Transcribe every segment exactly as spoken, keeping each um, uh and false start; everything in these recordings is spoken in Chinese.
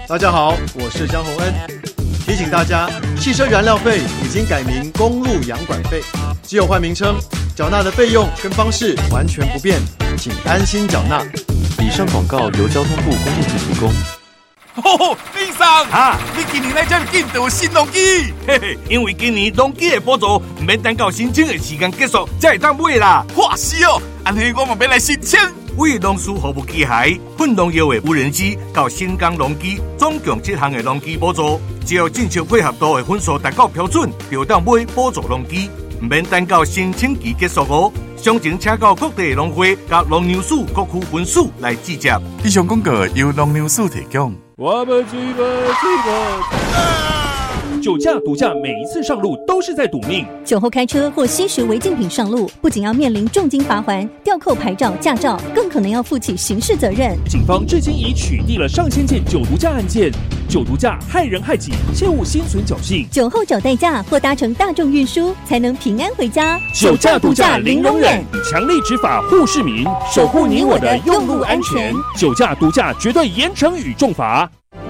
大家好，我是江宏恩。提醒大家，汽车燃料费已经改名公路养管费，只有换名称，缴纳的费用跟方式完全不变，请安心缴纳。 以上广告由交通部公路局提供。 哦，李生啊，你今年来这么紧就有新农机？嘿嘿，因为今年农机的补助免等到申请的时间结束才会当买啦。哇是哦，安尼我嘛要来申请。为农事服务机械、混农药的无人机到新港农机，总共七项的农机补助，只要正常配合度的分数达到标准，就当买补助农机，免等到申请期结束哦。详情请到各地农会甲农粮署各区分署来直接。 以上广告由农粮署提供。 我们去吧，去吧！酒驾、毒驾，每一次上路都是在赌命。 酒后开车或吸食违禁品上路，不仅要面临重金罚锾、吊扣牌照、驾照，更可能要负起刑事责任。 警方至今已取缔了上千件酒毒驾案件。酒毒驾害人害己，切勿心存侥幸。 酒后找代驾或搭乘大众运输，才能平安回家。 酒驾、毒驾零容忍，强力执法护市民，守护你我的用路安全。酒驾、毒驾绝对严惩与重罚。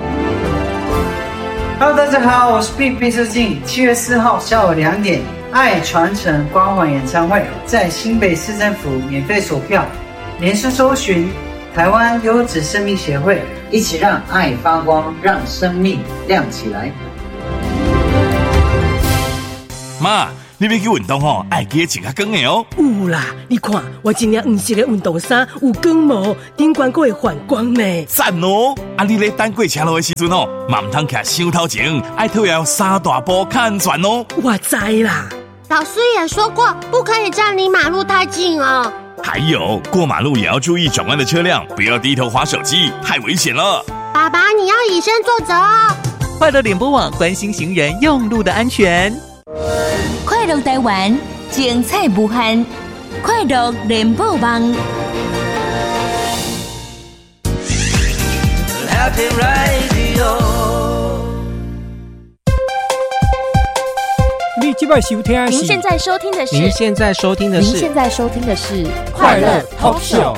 Hello， 大家好，我是 Big 毕书尽。七月四号下午两点，爱传承光环演唱会在新北市政府免费索票，连续搜寻台湾优质生命协会，一起让爱发光，让生命亮起来。 妈，你要去运动吼，爱记得穿较光的哦。 有啦，你看我今日黄色的运动衫有光毛，顶管还会反光呢。 赞哦！啊，你咧等过车路的时阵哦，嘛唔通徛伤头前，爱套要三大步较安全哦。 我知啦， 老师也说过，不可以站离马路太近哦。 还有，过马路也要注意转弯的车辆，不要低头滑手机，太危险了。 爸爸，你要以身作则哦。 快乐联播网关心行人用路的安全。 快乐台湾，精彩无限。快乐联播网。 Happy Radio。 你今晚收听的是？ 您现在收听的是？ 您现在收听的是？ 您现在收听的是快乐 Talk Show。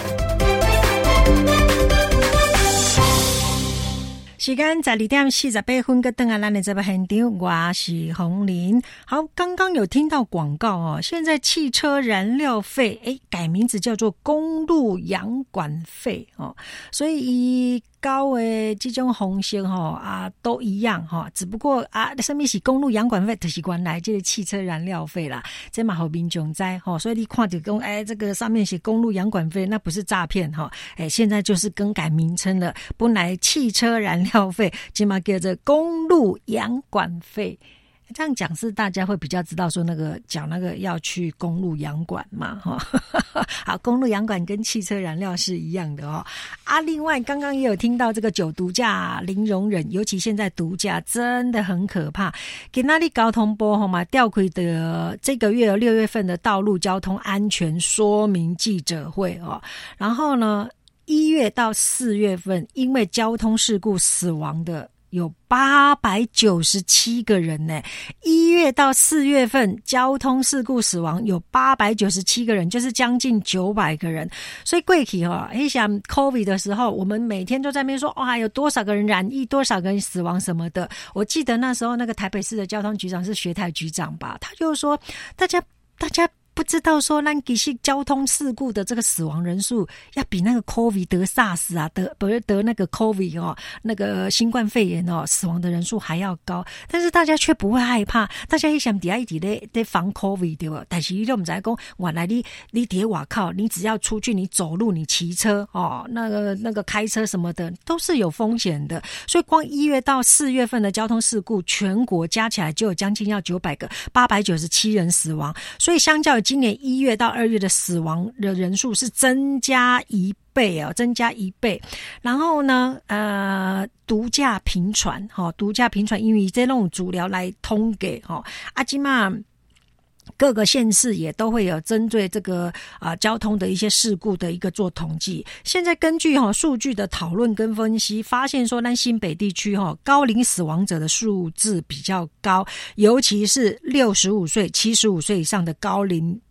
时间十二点四十八分，个登啊，咱的这边现场，我是洪玲。好，刚刚有听到广告哦，现在汽车燃料费诶改名字叫做公路养管费哦，所以高的这种方式吼啊都一样哈，只不过啊，什么是公路养管费，就是原来这个汽车燃料费啦，这嘛好民众知哈，所以你看到讲哎，这个上面写公路养管费，那不是诈骗哈，哎，现在就是更改名称了，本来汽车燃料费，今嘛叫做公路养管费。这样讲是大家会比较知道说那个讲那个要去公路养管嘛哈，好，公路养管跟汽车燃料是一样的哦啊。另外刚刚也有听到这个酒毒驾零容忍，尤其现在毒驾真的很可怕。给那里交通部吼嘛调开的这个月六月份的道路交通安全说明记者会哦，然后呢一月到四月份因为交通事故死亡的有八百九十七个人呢，一月到四月份交通事故死亡有八百九十七个人，就是将近九百个人。所以过去哦，你想 COVID 的时候，我们每天都在那边说，哇，有多少个人染疫，多少个人死亡什么的。我记得那时候那个台北市的交通局长是学泰局长吧，他就说，大家大家。不知道说咱其实交通事故的这个死亡人数要比那个 COVID 得 SARS 啊，得不是得那个 COVID 哦，那个新冠肺炎哦，死亡的人数还要高，但是大家却不会害怕，大家一想底下一直在在防 COVID 对吧？但是你都不知道说，原来你你在外靠，你只要出去，你走路，你骑车哦，那个那个开车什么的都是有风险的，所以光一月到四月份的交通事故，全国加起来就有将近要九百个，八百九十七人死亡，所以相较于今年一月到二月的死亡的人数是增加一倍哦，增加一倍。然后呢，呃，毒驾频传，哈、哦，毒驾频传，因为这种主流来通给哈，阿基玛。各个县市也都会有针对这个啊、呃、交通的一些事故的一个做统计。现在根据哈、哦、数据的讨论跟分析，发现说，咱新北地区哈、哦、高龄死亡者的数字比较高，尤其是六十五岁、七十五岁以上的高龄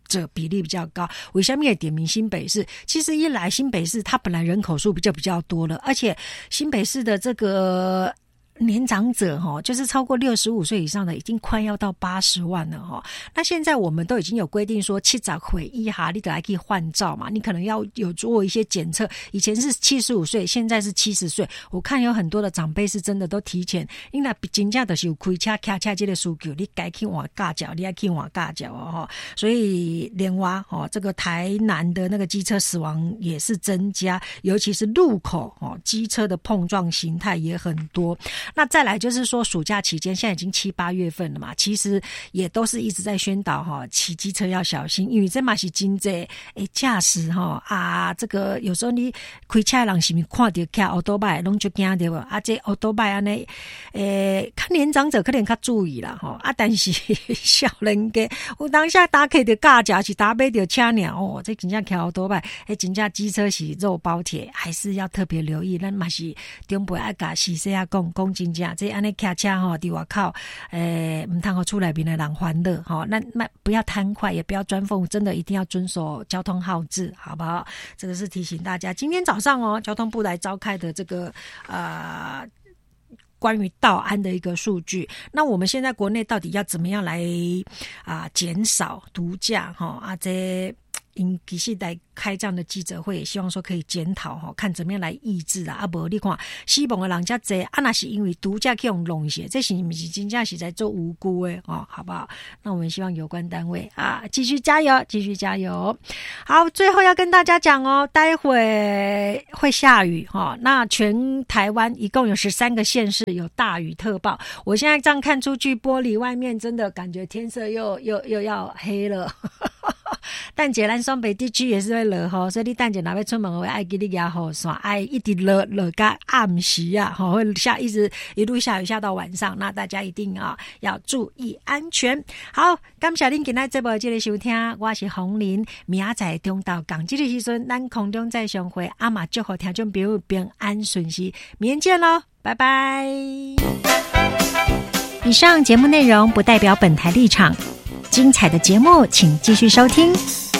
者比例比较高。为什么也点名新北市？其实一来新北市它本来人口数比较比较多了，而且新北市的这个年长者哈，就是超过六十五岁以上的，已经快要到八十万了哈。那现在我们都已经有规定说，七十岁以下你都还可以换照嘛，你可能要有做一些检测。以前是七十五岁，现在是七十岁。我看有很多的长辈是真的都提前，因为真正就是有开车开车这个需求，你该去换驾照，你要去换驾照哦。所以另外哦，这个台南的那个机车死亡也是增加，尤其是路口哦，机车的碰撞形态也很多。那再来就是说，暑假期间现在已经七八月份了嘛，其实也都是一直在宣导哈，骑机车要小心，因为这嘛是真济诶驾驶哈啊，这个有时候你开车的人是不是看到骑奥多拜拢就惊到啊，这奥多拜安尼诶，看年长者可能较注意啦哈啊，但是小人家有当下打开的驾照是打买到车尔哦，这真正骑奥多拜，诶，真正机车是肉包铁，还是要特别留意。咱嘛是长辈爱甲细细啊讲讲。真正这安尼骑车吼，伫外口，诶、呃，唔通互厝内面的人欢乐吼。那那不要贪快，也不要钻缝，真的一定要遵守交通号志，好不好？这个是提醒大家。今天早上哦，交通部来召开的这个呃关于道安的一个数据。那我们现在国内到底要怎么样来啊减少毒驾哈啊这？因其实来开这样的记者会，也希望说可以检讨哈，看怎么样来抑制啊。啊，无你看，死亡的人家多，啊那是因为毒驾去用弄血，这是不是真正是在做无辜的哦，好不好？那我们希望有关单位啊，继续加油，继续加油。好，最后要跟大家讲哦，待会会下雨哈、哦。那全台湾一共有十三个县市有大雨特报。我现在这样看出去，玻璃外面真的感觉天色又又又要黑了。但是咱双北地区也是会落雨，所以你等下若要出门，我爱记你压雨伞，爱一直落落到暗时啊，吼会下一直一路下雨下到晚上，那大家一定啊要注意安全。好，感谢恁今仔这部这个收听，我是洪玲，明仔载中昼港这个时阵，咱空中再相会，阿嘛祝福听众朋友平安顺遂，明天见咯，拜拜。 以上节目内容不代表本台立场。精彩的节目，请继续收听。